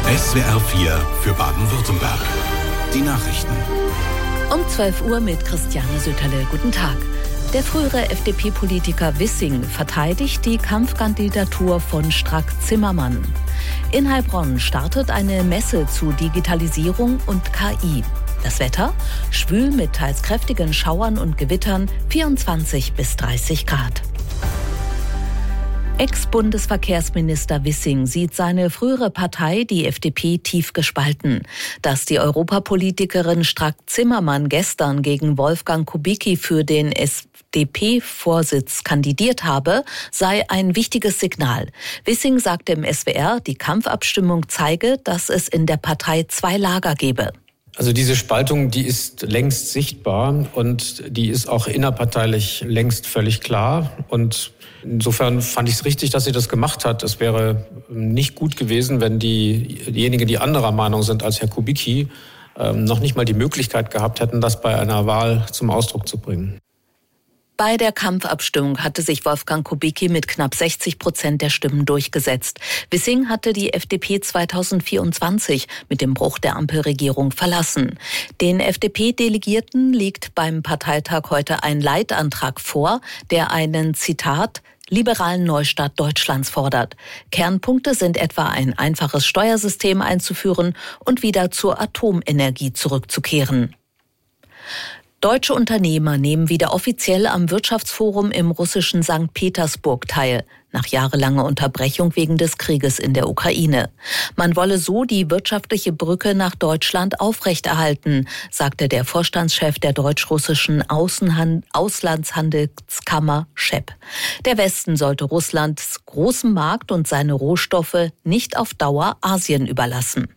SWR 4 für Baden-Württemberg. Die Nachrichten. Um 12 Uhr mit Christiane Sütterle. Guten Tag. Der frühere FDP-Politiker Wissing verteidigt die Kampfkandidatur von Strack-Zimmermann. In Heilbronn startet eine Messe zu Digitalisierung und KI. Das Wetter? Schwül mit teils kräftigen Schauern und Gewittern, 24 bis 30 Grad. Ex-Bundesverkehrsminister Wissing sieht seine frühere Partei, die FDP, tief gespalten. Dass die Europapolitikerin Strack-Zimmermann gestern gegen Wolfgang Kubicki für den FDP-Vorsitz kandidiert habe, sei ein wichtiges Signal. Wissing sagte im SWR, die Kampfabstimmung zeige, dass es in der Partei zwei Lager gebe. Also diese Spaltung, die ist längst sichtbar und die ist auch innerparteilich längst völlig klar. Und insofern fand ich es richtig, dass sie das gemacht hat. Es wäre nicht gut gewesen, wenn diejenigen, die anderer Meinung sind als Herr Kubicki, noch nicht mal die Möglichkeit gehabt hätten, das bei einer Wahl zum Ausdruck zu bringen. Bei der Kampfabstimmung hatte sich Wolfgang Kubicki mit knapp 60% der Stimmen durchgesetzt. Wissing hatte die FDP 2024 mit dem Bruch der Ampelregierung verlassen. Den FDP-Delegierten liegt beim Parteitag heute ein Leitantrag vor, der einen, Zitat, liberalen Neustart Deutschlands fordert. Kernpunkte sind etwa ein einfaches Steuersystem einzuführen und wieder zur Atomenergie zurückzukehren. Deutsche Unternehmer nehmen wieder offiziell am Wirtschaftsforum im russischen St. Petersburg teil, nach jahrelanger Unterbrechung wegen des Krieges in der Ukraine. Man wolle so die wirtschaftliche Brücke nach Deutschland aufrechterhalten, sagte der Vorstandschef der deutsch-russischen Auslandshandelskammer Schepp. Der Westen sollte Russlands großen Markt und seine Rohstoffe nicht auf Dauer Asien überlassen.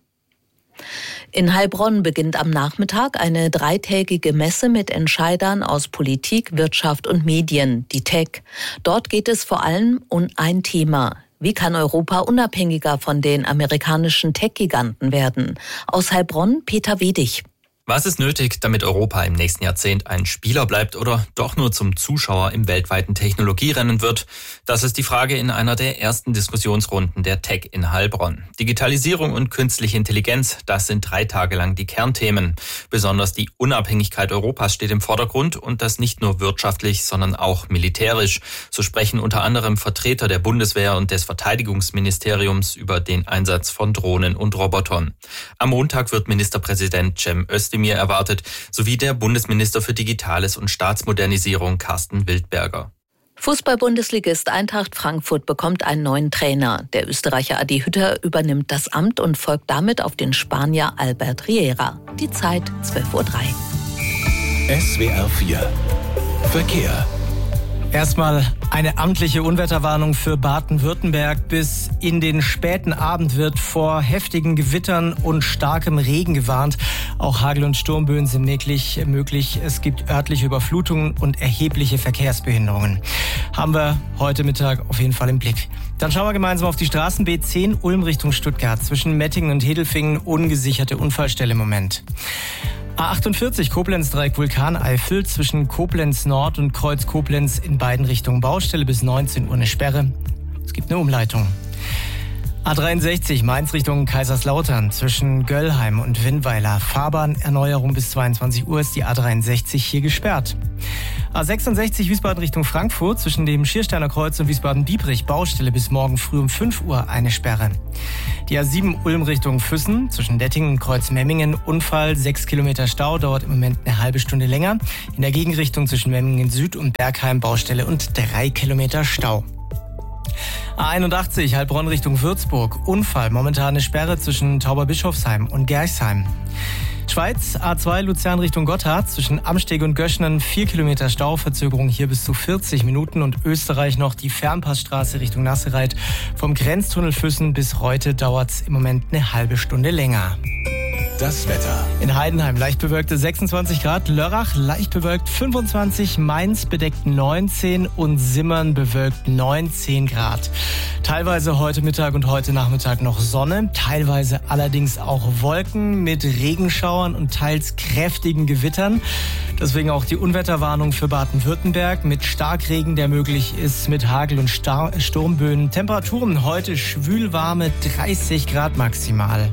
In Heilbronn beginnt am Nachmittag eine dreitägige Messe mit Entscheidern aus Politik, Wirtschaft und Medien, die Tech. Dort geht es vor allem um ein Thema. Wie kann Europa unabhängiger von den amerikanischen Tech-Giganten werden? Aus Heilbronn, Peter Wedig. Was ist nötig, damit Europa im nächsten Jahrzehnt ein Spieler bleibt oder doch nur zum Zuschauer im weltweiten Technologierennen wird? Das ist die Frage in einer der ersten Diskussionsrunden der Tech in Heilbronn. Digitalisierung und künstliche Intelligenz, das sind 3 Tage lang die Kernthemen. Besonders die Unabhängigkeit Europas steht im Vordergrund und das nicht nur wirtschaftlich, sondern auch militärisch. So sprechen unter anderem Vertreter der Bundeswehr und des Verteidigungsministeriums über den Einsatz von Drohnen und Robotern. Am Montag wird Ministerpräsident Cem Özdemir erwartet, sowie der Bundesminister für Digitales und Staatsmodernisierung Carsten Wildberger. Fußball-Bundesligist Eintracht Frankfurt bekommt einen neuen Trainer. Der Österreicher Adi Hütter übernimmt das Amt und folgt damit auf den Spanier Albert Riera. Die Zeit 12:03 Uhr. SWR 4 Verkehr. Erstmal eine amtliche Unwetterwarnung für Baden-Württemberg. Bis in den späten Abend wird vor heftigen Gewittern und starkem Regen gewarnt. Auch Hagel- und Sturmböen sind möglich. Es gibt örtliche Überflutungen und erhebliche Verkehrsbehinderungen. Haben wir heute Mittag auf jeden Fall im Blick. Dann schauen wir gemeinsam auf die Straßen B10 Ulm Richtung Stuttgart. Zwischen Mettingen und Hedelfingen ungesicherte Unfallstelle im Moment. A48 Koblenz-Dreieck Vulkaneifel zwischen Koblenz Nord und Kreuz Koblenz in beiden Richtungen Baustelle bis 19 Uhr eine Sperre. Es gibt eine Umleitung. A63 Mainz Richtung Kaiserslautern zwischen Göllheim und Winnweiler. Fahrbahnerneuerung bis 22 Uhr ist die A63 hier gesperrt. A66 Wiesbaden Richtung Frankfurt zwischen dem Schiersteiner Kreuz und Wiesbaden-Biebrich Baustelle bis morgen früh um 5 Uhr eine Sperre. Die A7 Ulm Richtung Füssen zwischen Dettingen und Kreuz-Memmingen Unfall, 6 Kilometer Stau, dauert im Moment eine halbe Stunde länger. In der Gegenrichtung zwischen Memmingen Süd und Bergheim Baustelle und 3 Kilometer Stau. A81 Heilbronn Richtung Würzburg. Unfall, momentan eine Sperre zwischen Tauberbischofsheim und Gerchsheim. Schweiz, A2 Luzern Richtung Gotthard, zwischen Amsteg und Göschnen 4 Kilometer Stau, Verzögerung hier bis zu 40 Minuten. Und Österreich noch die Fernpassstraße Richtung Nassereit. Vom Grenztunnel Füssen bis Reute dauert es im Moment eine halbe Stunde länger. das Wetter. In Heidenheim leicht bewölkte 26 Grad, Lörrach leicht bewölkt 25, Mainz bedeckt 19 und Simmern bewölkt 19 Grad. Teilweise heute Mittag und heute Nachmittag noch Sonne, teilweise allerdings auch Wolken mit Regenschauern und teils kräftigen Gewittern. Deswegen auch die Unwetterwarnung für Baden-Württemberg mit Starkregen, der möglich ist, mit Hagel und Sturmböen. Temperaturen heute schwülwarme 30 Grad maximal.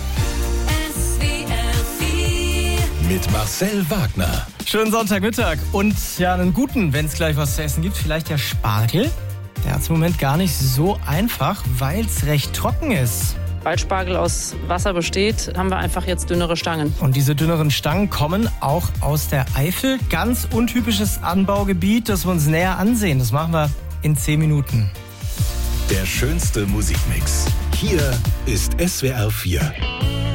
Mit Marcel Wagner. Schönen Sonntagmittag und ja, einen guten, wenn es gleich was zu essen gibt, vielleicht der Spargel. Der hat es im Moment gar nicht so einfach, weil es recht trocken ist. Weil Spargel aus Wasser besteht, haben wir einfach jetzt dünnere Stangen. Und diese dünneren Stangen kommen auch aus der Eifel. Ganz untypisches Anbaugebiet, das wir uns näher ansehen. Das machen wir in 10 Minuten. Der schönste Musikmix. Hier ist SWR 4.